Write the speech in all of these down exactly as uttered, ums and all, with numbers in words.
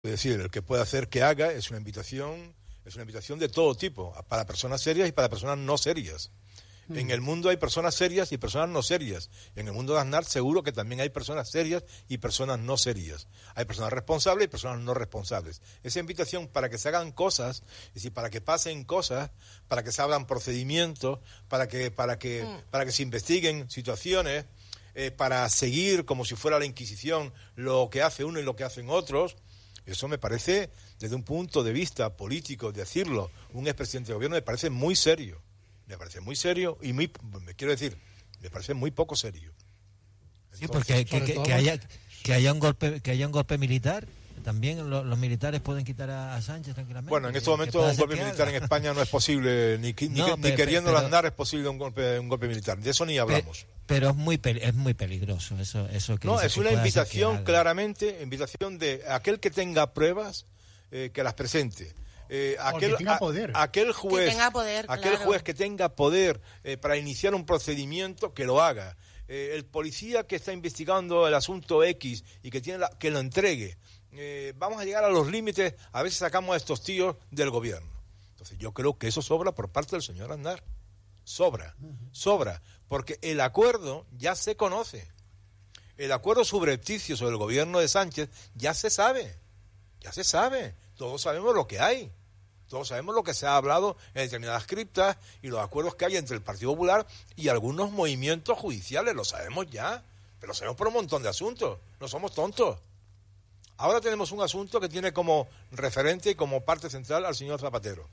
Es decir, el que puede hacer que haga es una invitación, es una invitación de todo tipo, para personas serias y para personas no serias. Mm. En el mundo hay personas serias y personas no serias. En el mundo de Aznar seguro que también hay personas serias y personas no serias. Hay personas responsables y personas no responsables. Esa invitación para que se hagan cosas, es decir, para que pasen cosas, para que se hagan procedimientos, para que, para que, mm. para que se investiguen situaciones, eh, para seguir como si fuera la Inquisición lo que hace uno y lo que hacen otros. Eso me parece, desde un punto de vista político, decirlo, un expresidente de gobierno, me parece muy serio. Me parece muy serio y muy, me quiero decir, me parece muy poco serio. Entonces, sí, porque que, que, que, haya, que haya un golpe, que haya un golpe militar, también lo, los militares pueden quitar a, a Sánchez tranquilamente. Bueno, en estos momentos un golpe militar en España no es posible, ni, ni, no, ni, pe, ni queriéndolo pero, andar es posible un golpe, un golpe militar. De eso ni hablamos. Pe, pero es muy es muy peligroso eso eso que no es una invitación, que claramente invitación de aquel que tenga pruebas, eh, que las presente. Eh, aquel, tenga poder. A, aquel juez que tenga poder, aquel claro. juez que tenga poder eh, para iniciar un procedimiento, que lo haga. Eh, el policía que está investigando el asunto X y que tiene la, que lo entregue. Eh, vamos a llegar a los límites, a ver si sacamos a estos tíos del gobierno. Entonces yo creo que eso sobra por parte del señor Aznar. Sobra, uh-huh. sobra, porque el acuerdo ya se conoce. El acuerdo subrepticio sobre el gobierno de Sánchez ya se sabe, ya se sabe. Todos sabemos lo que hay, todos sabemos lo que se ha hablado en determinadas criptas y los acuerdos que hay entre el Partido Popular y algunos movimientos judiciales, lo sabemos ya, pero lo sabemos por un montón de asuntos, no somos tontos. Ahora tenemos un asunto que tiene como referente y como parte central al señor Zapatero.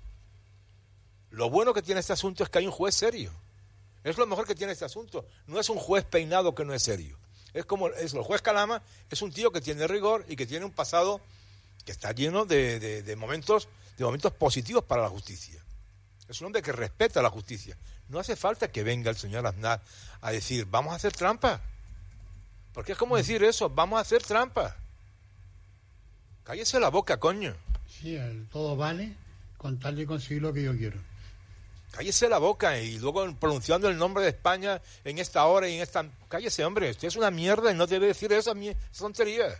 Lo bueno que tiene este asunto es que hay un juez serio. Es lo mejor que tiene este asunto. No es un juez peinado que no es serio. Es como es el juez Calama, es un tío que tiene rigor y que tiene un pasado que está lleno de, de, de momentos de momentos positivos para la justicia. Es un hombre que respeta la justicia. No hace falta que venga el señor Aznar a decir, vamos a hacer trampa. Porque es como decir eso, vamos a hacer trampa. Cállese la boca, coño. Sí, el todo vale con tal de conseguir lo que yo quiero. Cállese la boca y luego pronunciando el nombre de España en esta hora y en esta... Cállese, hombre, usted es una mierda y no debe decir esa, esa tontería.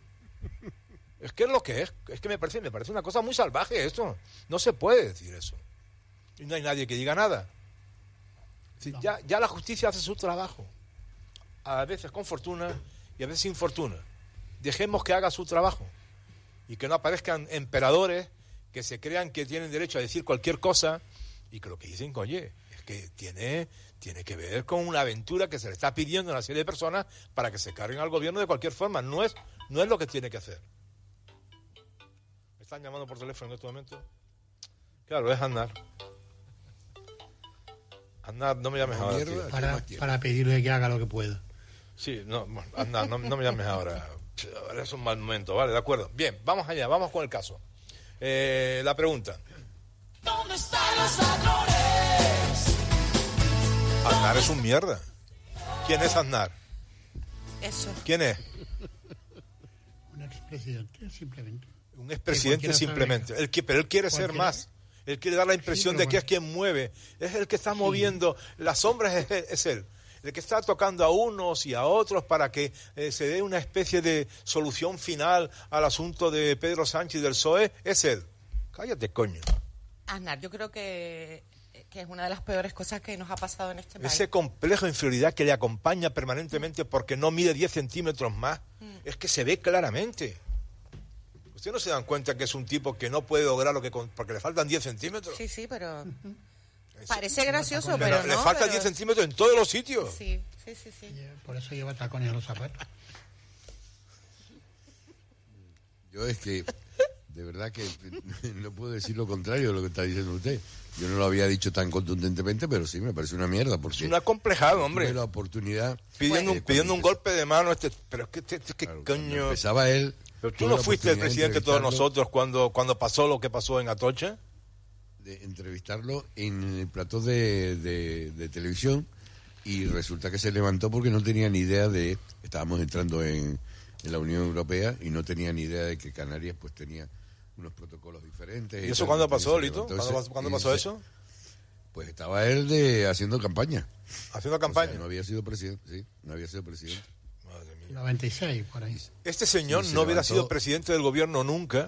Es que es lo que es. Es que me parece, me parece una cosa muy salvaje esto. No se puede decir eso. Y no hay nadie que diga nada. Es decir, no. ya, ya la justicia hace su trabajo. A veces con fortuna y a veces sin fortuna. Dejemos que haga su trabajo. Y que no aparezcan emperadores que se crean que tienen derecho a decir cualquier cosa y que lo que dicen, oye, es que tiene, tiene que ver con una aventura que se le está pidiendo a una serie de personas para que se carguen al gobierno de cualquier forma. No es, no es lo que tiene que hacer. ¿Me están llamando por teléfono en este momento? Claro, es Aznar. Aznar, no me llames ahora. Tío. Para, para pedirle que haga lo que pueda. Sí, no, Aznar, no, no me llames ahora. Ahora es un mal momento, vale, de acuerdo. Bien, vamos allá, vamos con el caso. Eh, la pregunta. ¿Dónde están los ladrones? Aznar es un mierda. ¿Quién es Aznar? Eso. ¿Quién es? Un expresidente, simplemente. Un expresidente simplemente. Él, pero él quiere ser más. Él quiere dar la impresión sí, de que bueno. es quien mueve. Es el que está moviendo. Sí. Las sombras es, es él. El que está tocando a unos y a otros para que eh, se dé una especie de solución final al asunto de Pedro Sánchez y del P S O E, es él. Cállate, coño. Aznar, yo creo que, que es una de las peores cosas que nos ha pasado en este país. Ese complejo de inferioridad que le acompaña permanentemente porque no mide diez centímetros más, mm. es que se ve claramente. ¿Ustedes no se dan cuenta que es un tipo que no puede lograr lo que... Con, porque le faltan diez centímetros? Sí, sí, pero... Uh-huh. Parece gracioso, pero, pero le no. faltan pero... diez centímetros en todos los sitios. Sí, sí, sí, sí. Por eso lleva tacones a los zapatos. Yo es que, de verdad que no puedo decir lo contrario de lo que está diciendo usted. Yo no lo había dicho tan contundentemente, pero sí me parece una mierda. Porque es un acomplejado, hombre. Tuve la oportunidad... Pidiendo, eh, un, pidiendo un golpe de mano, este, pero es que, este, este, claro, coño... Empezaba él... Pero tú no fuiste el presidente de todos nosotros cuando, cuando pasó lo que pasó en Atocha. De entrevistarlo en el plató de, de, de televisión y resulta que se levantó porque no tenía ni idea de... Estábamos entrando en, en la Unión Europea y no tenía ni idea de que Canarias pues tenía unos protocolos diferentes. ¿Y eso cuándo pasó, Lito? ¿Cuándo, ¿cuándo pasó dice, eso? Pues estaba él de haciendo campaña. ¿Haciendo campaña? O sea, no había sido presidente, sí, no había sido presidente. Madre mía. noventa y seis, por ahí. Este señor Sí, se no hubiera levantó. sido presidente del gobierno nunca